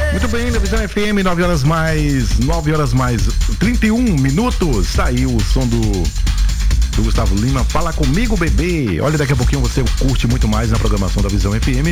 Muito bem, na Visão FM, 9 horas mais 31 minutos. Tá aí o som do Gustavo Lima. Fala comigo, bebê. Olha, daqui a pouquinho você curte muito mais na programação da Visão FM.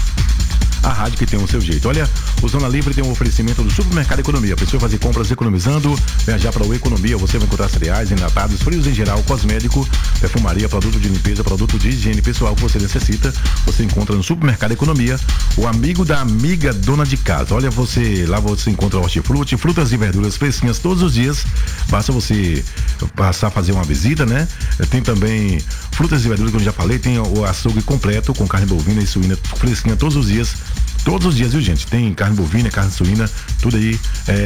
A rádio que tem o seu jeito. Olha, o Zona Livre tem um oferecimento do Supermercado Economia. A pessoa fazer compras economizando, viajar para o Economia. Você vai encontrar cereais, enlatados, frios em geral, cosmético, perfumaria, produto de limpeza, produto de higiene pessoal que você necessita. Você encontra no Supermercado Economia, o amigo da amiga dona de casa. Olha, lá você encontra hortifruti, frutas e verduras fresquinhas todos os dias. Basta você passar a fazer uma visita, né? Tem também frutas e verduras que eu já falei, tem o açougue completo com carne bovina e suína fresquinha todos os dias. Todos os dias, viu, gente? Tem carne bovina, carne suína, tudo aí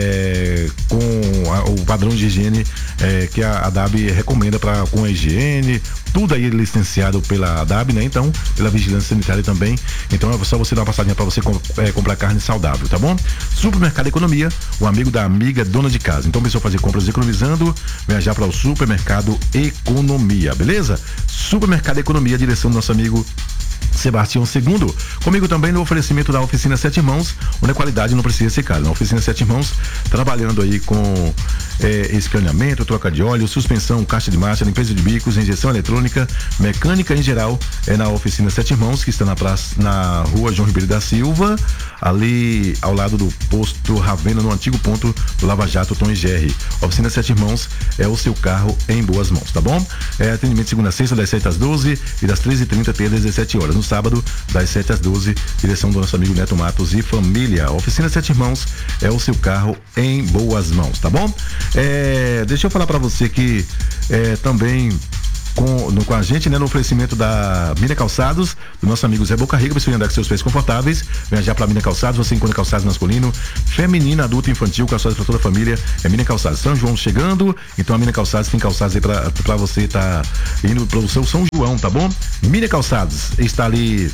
com o padrão de higiene que a ADAB recomenda com a higiene, tudo aí licenciado pela ADAB, né? Então, pela Vigilância Sanitária também. Então, é só você dar uma passadinha para você comprar carne saudável, tá bom? Supermercado Economia, o amigo da amiga dona de casa. Então, pessoal, fazer compras economizando, viajar para o Supermercado Economia, beleza? Supermercado Economia, direção do nosso amigo Sebastião II. Comigo também no oferecimento da Oficina Sete Irmãos, onde a qualidade não precisa ser cara. Na Oficina Sete Irmãos, trabalhando aí com escaneamento, troca de óleo, suspensão, caixa de marcha, limpeza de bicos, injeção eletrônica, mecânica em geral, na Oficina Sete Irmãos, que está na rua João Ribeiro da Silva, ali ao lado do posto Ravena, no antigo ponto do Lava Jato Tom e Jerry. Oficina Sete Irmãos é o seu carro em boas mãos, tá bom? Atendimento segunda a sexta, das 7 às 12 e das 13h30 até às 17 horas. No sábado, das 7 às 12, direção do nosso amigo Neto Matos e família. Oficina Sete Irmãos é o seu carro em boas mãos, tá bom? Deixa eu falar pra você que também com a gente, né, no oferecimento da Mina Calçados, do nosso amigo Zé Boca Rica, para você andar com seus pés confortáveis, viajar pra Mina Calçados, você encontra calçados masculino, feminino, adulto e infantil, calçados para toda a família, Mina Calçados. São João chegando, então a Mina Calçados tem calçados aí pra você tá indo pro seu São João, tá bom? Mina Calçados está ali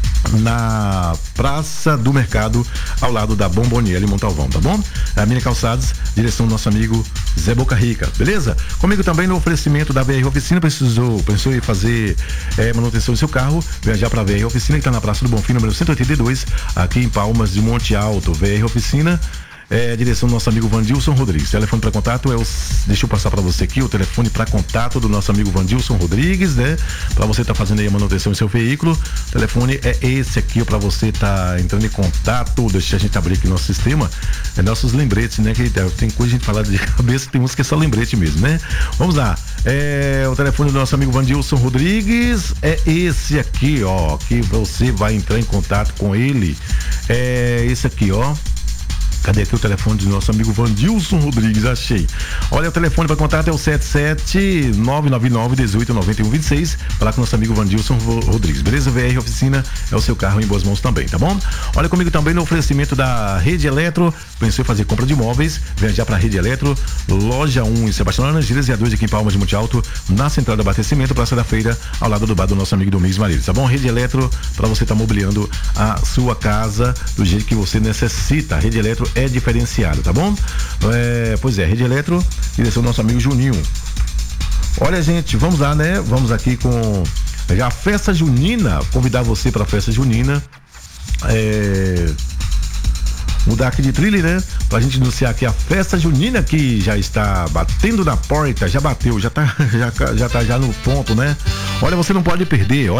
na Praça do Mercado, ao lado da Bomboniere Montalvão, tá bom? A Mina Calçados, direção do nosso amigo Zé Boca Rica, beleza? Comigo também no oferecimento da VR Oficina, pensou em fazer manutenção do seu carro, viajar pra VR Oficina, que tá na Praça do Bonfim, número 182, aqui em Palmas de Monte Alto. VR Oficina, direção do nosso amigo Vandilson Rodrigues. Telefone para contato deixa eu passar para você aqui o telefone para contato do nosso amigo Vandilson Rodrigues, né? Para você tá fazendo aí a manutenção do seu veículo. O telefone é esse aqui para você tá entrando em contato. Deixa a gente abrir aqui nosso sistema, nossos lembretes, né? Que tem coisa a gente falar de cabeça, tem uns que é só lembrete mesmo, né? Vamos lá. O telefone do nosso amigo Vandilson Rodrigues é esse aqui, ó, que você vai entrar em contato com ele. Esse aqui, ó. Cadê aqui o telefone do nosso amigo Vandilson Rodrigues? Achei. Olha, o telefone para contato é o 77999189126. Falar com o nosso amigo Vandilson Rodrigues. Beleza? VR Oficina é o seu carro em boas mãos também, tá bom? Olha comigo também no oferecimento da Rede Eletro. Pensou em fazer compra de imóveis, viajar para a Rede Eletro, loja 1 em Sebastião Laranjeiras e a 2 aqui em Palmas de Monte Alto, na central de abastecimento, Praça da Feira, ao lado do bar do nosso amigo Domingos Marido, tá bom? Rede Eletro, para você estar mobiliando a sua casa do jeito que você necessita. A Rede Eletro é diferenciada, tá bom? Pois é, Rede Eletro, direção do nosso amigo Juninho. Olha, gente, vamos lá, né? Vamos aqui com já a festa junina, convidar você para a festa junina. Mudar aqui de trilha, né? Pra gente anunciar aqui a festa junina que já está batendo na porta, já bateu, já tá no ponto, né? Olha, você não pode perder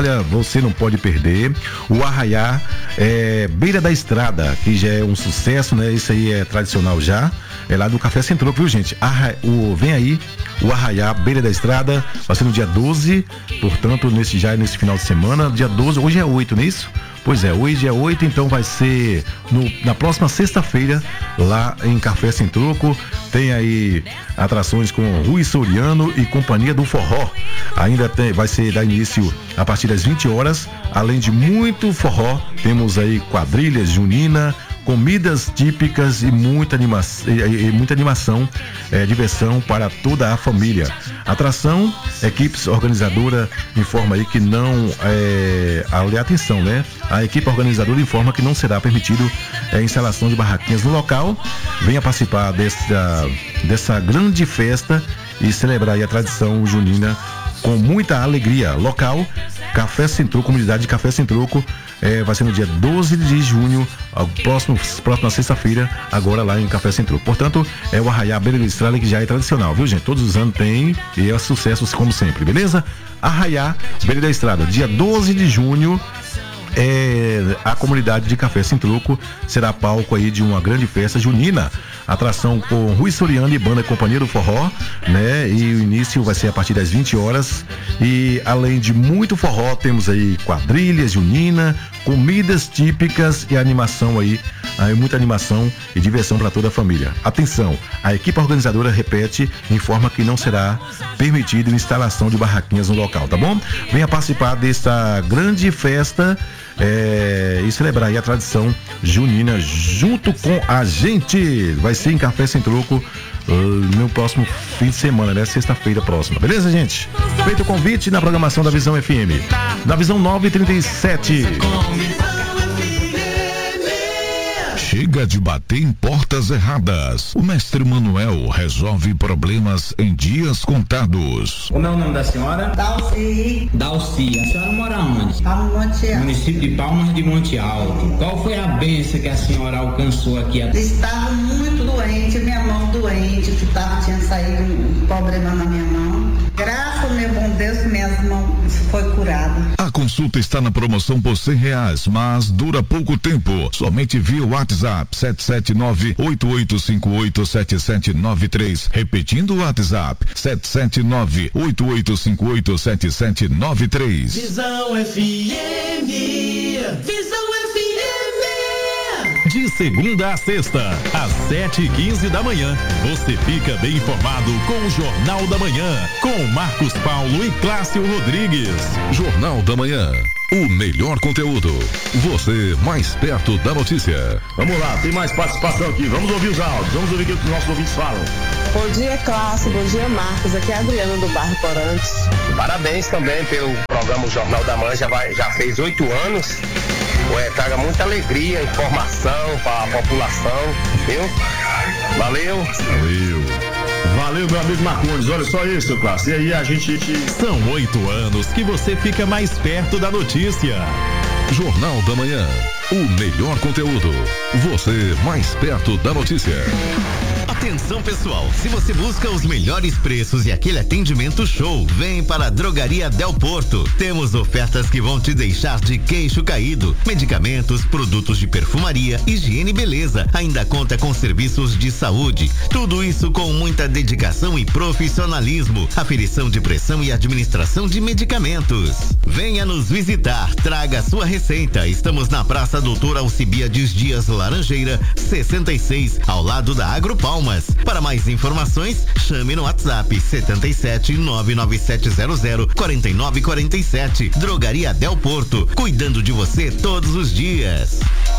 o Arraiá Beira da Estrada, que já é um sucesso, né? Isso aí é tradicional já, é lá do Café Centro, viu, gente? Vem aí o Arraiá Beira da Estrada, vai ser no dia 12, portanto, nesse final de semana, dia 12, hoje é 8, não é isso? Pois é, hoje é 8, então vai ser na próxima sexta-feira, lá em Café Sem Troco. Tem aí atrações com Rui Soriano e Companhia do Forró. Ainda vai dar início a partir das 20 horas. Além de muito forró, temos aí quadrilhas junina, comidas típicas e muita animação, diversão para toda a família. Atração, equipes organizadora informa aí que não, atenção, né? A equipe organizadora informa que não será permitido instalação de barraquinhas no local. Venha participar dessa grande festa e celebrar aí a tradição junina com muita alegria. Local, Café Sem Troco, comunidade de Café Sem Troco, vai ser no dia 12 de junho, próxima sexta-feira, agora lá em Café Sem Troco. Portanto, é o Arraiá Beira da Estrada, que já é tradicional, viu, gente? Todos os anos tem e é sucesso como sempre, beleza? Arraiá Beira da Estrada, dia 12 de junho, a comunidade de Café Sem Troco será palco aí de uma grande festa junina. Atração com Rui Soriano e banda Companhia do Forró, né? E o início vai ser a partir das 20 horas. E além de muito forró, temos aí quadrilha junina, comidas típicas e animação aí muita animação e diversão para toda a família. Atenção, a equipe organizadora repete e informa que não será permitida instalação de barraquinhas no local, tá bom? Venha participar desta grande festa e celebrar aí a tradição junina junto com a gente. Vai ser em Café Sem Troco no próximo fim de semana, né? Sexta-feira próxima, beleza, gente? Feito o convite na programação da Visão FM, na Visão 937. Chega de bater em portas erradas. O mestre Manuel resolve problemas em dias contados. Como é o nome da senhora? Dalci. Dalci. A senhora mora onde? Tá no Monte Alto. Município de Palmas de Monte Alto. Qual foi a bênção que a senhora alcançou aqui? Estava muito doente, minha mão doente, que tinha saído um problema na minha mão. Graças ao meu bom Deus, minhas mãos foi curada. A consulta está na promoção por R$100, mas dura pouco tempo. Somente via WhatsApp 779-8858-7793. Repetindo o WhatsApp 779-8858-7793. Visão FM. Visão FM. De segunda a sexta, às 7h15 da manhã, você fica bem informado com o Jornal da Manhã, com Marcos Paulo e Cláudio Rodrigues. Jornal da Manhã, o melhor conteúdo, você mais perto da notícia. Vamos lá, tem mais participação aqui, vamos ouvir os áudios, vamos ouvir o que os nossos ouvintes falam. Bom dia, Cláudio, bom dia, Marcos, aqui é a Adriana do bairro Corantes. Parabéns também pelo programa Jornal da Manhã, já fez 8 anos. Traga muita alegria, informação para a população, viu? Valeu. Valeu, meu amigo Marcondes, olha só isso, Cláudio. E aí a gente... São 8 anos que você fica mais perto da notícia. Jornal da Manhã, o melhor conteúdo, você mais perto da notícia. Atenção, pessoal, se você busca os melhores preços e aquele atendimento show, vem para a Drogaria Del Porto. Temos ofertas que vão te deixar de queixo caído. Medicamentos, produtos de perfumaria, higiene e beleza. Ainda conta com serviços de saúde. Tudo isso com muita dedicação e profissionalismo. Aferição de pressão e administração de medicamentos. Venha nos visitar, traga sua receita. Estamos na Praça Doutora Alcibiades Dias Laranjeira, 66, ao lado da Agropalmas. Para mais informações, chame no WhatsApp 77-99700-4947. Drogaria Del Porto, cuidando de você todos os dias.